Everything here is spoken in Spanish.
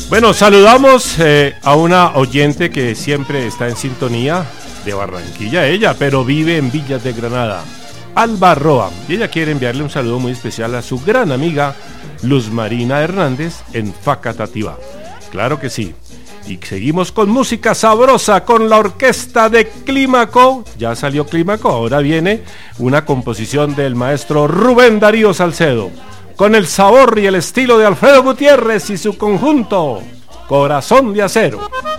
Bueno, saludamos a una oyente que siempre está en sintonía de Barranquilla, ella, pero vive en Villas de Granada, Alba Roa, y ella quiere enviarle un saludo muy especial a su gran amiga Luz Marina Hernández en Facatativá. Claro que sí. Y seguimos con música sabrosa con la orquesta de Clímaco. Ya salió Clímaco, ahora viene una composición del maestro Rubén Darío Salcedo, con el sabor y el estilo de Alfredo Gutiérrez y su conjunto Corazón de Acero.